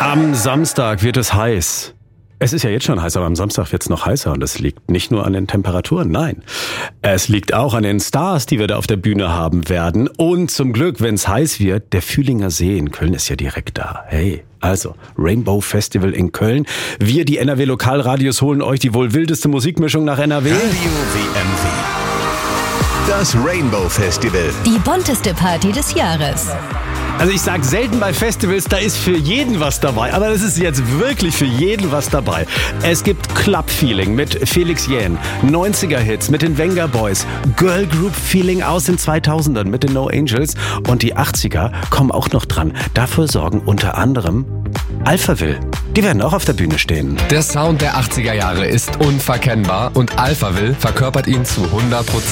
Am Samstag wird es heiß. Es ist ja jetzt schon heiß, aber am Samstag wird es noch heißer. Und das liegt nicht nur an den Temperaturen, nein. Es liegt auch an den Stars, die wir da auf der Bühne haben werden. Und zum Glück, wenn es heiß wird, der Fühlinger See in Köln ist ja direkt da. Hey, also Rainbow Festival in Köln. Wir, die NRW Lokalradios, holen euch die wohl wildeste Musikmischung nach NRW. Radio WMW. Das Rainbow Festival. Die bunteste Party des Jahres. Also ich sag selten bei Festivals, da ist für jeden was dabei. Aber das ist jetzt wirklich für jeden was dabei. Es gibt Club-Feeling mit Felix Jähn, 90er-Hits mit den Venga Boys, Girl-Group-Feeling aus den 2000ern mit den No Angels und die 80er kommen auch noch dran. Dafür sorgen unter anderem Alphaville. Die werden auch auf der Bühne stehen. Der Sound der 80er Jahre ist unverkennbar und Alphaville verkörpert ihn zu 100%.